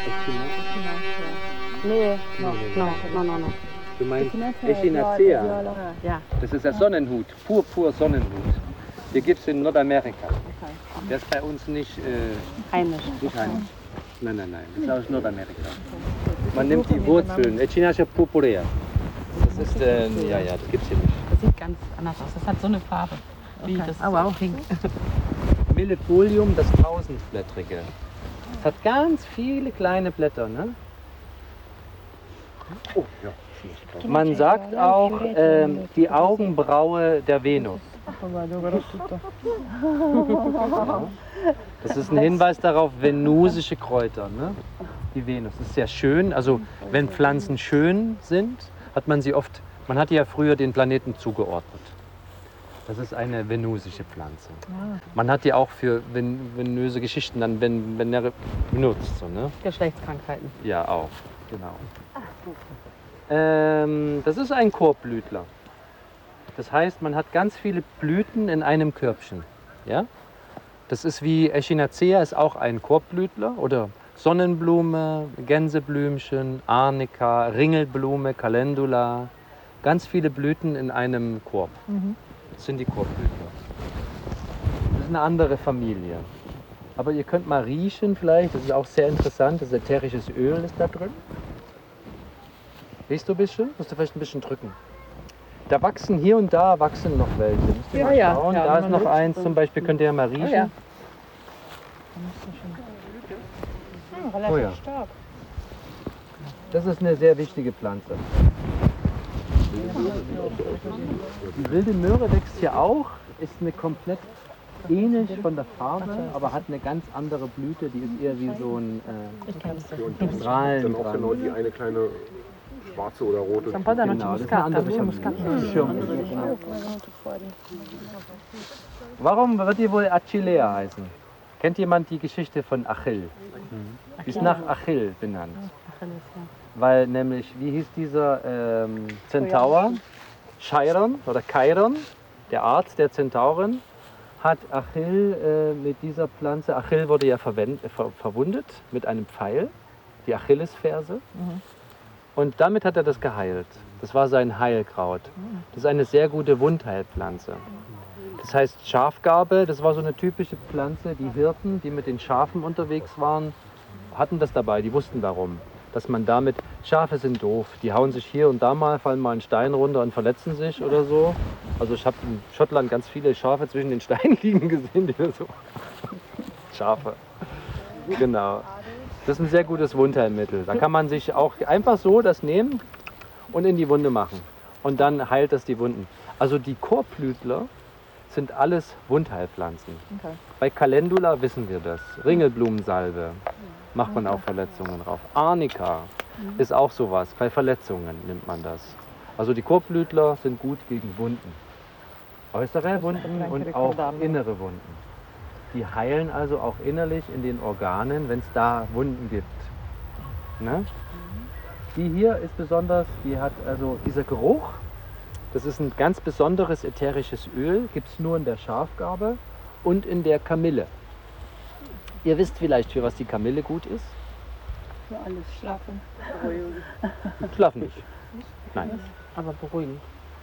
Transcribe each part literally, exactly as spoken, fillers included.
Nee, no, no, no, no, no. Du meinst Echinacea? Ja. Das ist der Sonnenhut, pur, pur Sonnenhut. Den gibt es in Nordamerika. Der ist bei uns nicht, äh, Heimisch. nicht heimisch. Nein, nein, nein, das ist aus Nordamerika. Man nimmt die Wurzeln, Echinacea purpurea. Das ist, äh, ja, ja, das gibt es hier nicht. Das sieht ganz anders aus. Das hat so eine Farbe. Wie das Oh, wow. Pink. Millefolium, das tausendblättrige. Es hat ganz viele kleine Blätter, ne? Oh, ja. Man sagt auch ähm, die Augenbraue der Venus. Ja. Das ist ein Hinweis darauf, venusische Kräuter, ne? Die Venus ist sehr schön. Also wenn Pflanzen schön sind, hat man sie oft, man hat die ja früher den Planeten zugeordnet. Das ist eine venusische Pflanze. Man hat die auch für ven venöse Geschichten dann ven ven benutzt. So, ne? Geschlechtskrankheiten. Ja, auch. Genau. Ähm, das ist ein Korbblütler. Das heißt, man hat ganz viele Blüten in einem Körbchen. Ja? Das ist wie Echinacea, ist auch ein Korbblütler. Oder Sonnenblume, Gänseblümchen, Arnika, Ringelblume, Calendula. Ganz viele Blüten in einem Korb. Mhm. Das sind die Korbblütler. Das ist eine andere Familie. Aber ihr könnt mal riechen vielleicht, das ist auch sehr interessant, das ätherisches Öl ist da drin. Riechst du ein bisschen? Musst du vielleicht ein bisschen drücken. Da wachsen hier und da wachsen noch welche. Müsst ihr Ja, mal ja. schauen. Ja, Da ist man noch riecht eins so. zum Beispiel, könnt ihr ja mal riechen. Oh, ja. Hm, relativ Oh ja. stark. Das ist eine sehr wichtige Pflanze. Die wilde Möhre wächst hier auch, ist eine komplett ähnlich von der Farbe, aber hat eine ganz andere Blüte. Die ist eher wie so ein äh, Strahlen Dann auch genau die eine kleine schwarze oder rote. Un po' da noce Genau, das ist eine moscata, andere noce Familie. moscata. Schirm. Warum wird die wohl Achillea heißen? Kennt jemand die Geschichte von Achill? Die ist nach Achill benannt. Weil nämlich, wie hieß dieser ähm, Zentaur? Chiron oder Chiron, der Arzt der Zentauren, hat Achill äh, mit dieser Pflanze, Achill wurde ja verwend, äh, ver, verwundet mit einem Pfeil, die Achillesferse. Mhm. Und damit hat er das geheilt. Das war sein Heilkraut. Das ist eine sehr gute Wundheilpflanze. Das heißt Schafgarbe, das war so eine typische Pflanze. Die Hirten, die mit den Schafen unterwegs waren, hatten das dabei, die wussten warum. Dass man damit, Schafe sind doof, die hauen sich hier und da mal, fallen mal einen Stein runter und verletzen sich oder so. Also ich habe in Schottland ganz viele Schafe zwischen den Steinen liegen gesehen, die so. Schafe. Genau. Das ist ein sehr gutes Wundheilmittel. Da kann man sich auch einfach so das nehmen und in die Wunde machen. Und dann heilt das die Wunden. Also die Korbblütler sind alles Wundheilpflanzen. Okay. Bei Calendula wissen wir das. Ringelblumensalbe macht man auch Verletzungen drauf. Arnika ist auch sowas. Bei Verletzungen nimmt man das. Also die Korbblütler sind gut gegen Wunden. Äußere Wunden und auch innere Wunden. Die heilen also auch innerlich in den Organen, wenn es da Wunden gibt. Ne? Die hier ist besonders, die hat also dieser Geruch, das ist ein ganz besonderes ätherisches Öl, gibt es nur in der Schafgarbe und in der Kamille. Ihr wisst vielleicht, für was die Kamille gut ist? Für alles schlafen. Schlafen nicht. Nein. Aber beruhigend.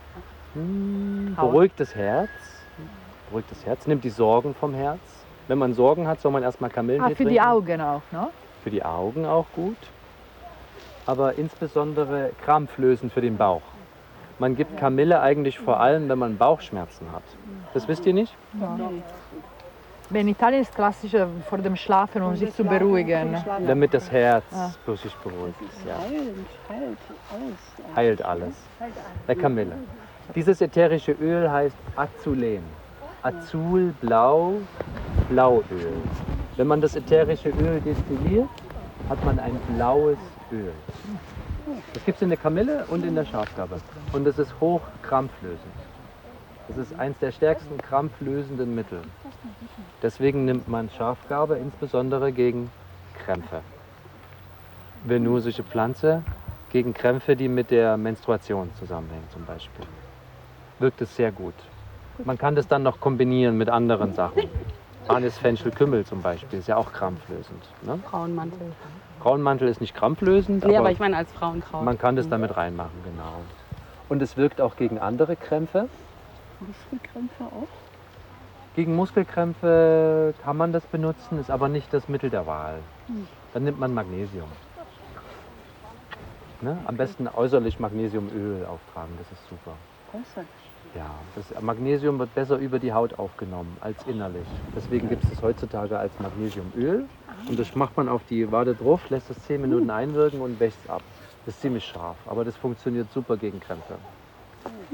Hm, beruhigt das Herz. Beruhigt das Herz, nimmt die Sorgen vom Herz. Wenn man Sorgen hat, soll man erstmal Kamillentee Ah, für trinken. die Augen auch, ne? Für die Augen auch gut. Aber insbesondere krampflösend für den Bauch. Man gibt Kamille eigentlich vor allem, wenn man Bauchschmerzen hat. Das wisst ihr nicht? Ja. Beh, in Italien ist klassisch äh, vor dem Schlafen, um sich zu beruhigen. Damit das Herz Ah. sich beruhigt. Ja. Heilt, heilt alles. Heilt alles. Der Kamille. Dieses ätherische Öl heißt Azulen. Azul, blau, Blauöl. Wenn man das ätherische Öl destilliert, hat man ein blaues Öl. Das gibt es in der Kamille und in der Schafgarbe. Und es ist hoch krampflösend. Das ist eines der stärksten krampflösenden Mittel. Deswegen nimmt man Schafgarbe insbesondere gegen Krämpfe. Venusische Pflanze gegen Krämpfe, die mit der Menstruation zusammenhängen zum Beispiel. Wirkt es sehr gut. Man kann das dann noch kombinieren mit anderen Sachen. Anis, Fenchel, Kümmel zum Beispiel ist ja auch krampflösend. Ne? Frauenmantel. Braunmantel ist nicht krampflösend, Nee, aber aber ich meine als Frauenkraut. man kann das damit reinmachen, genau. Und es wirkt auch gegen andere Krämpfe. Muskelkrämpfe auch? Gegen Muskelkrämpfe kann man das benutzen, ist aber nicht das Mittel der Wahl. Dann nimmt man Magnesium. Ne? Am besten äußerlich Magnesiumöl auftragen, das ist super. Besser. Ja, das Magnesium wird besser über die Haut aufgenommen als innerlich. Deswegen gibt es das heutzutage als Magnesiumöl. Und das macht man auf die Wade drauf, lässt es zehn Minuten einwirken und wäscht es ab. Das ist ziemlich scharf, aber das funktioniert super gegen Krämpfe.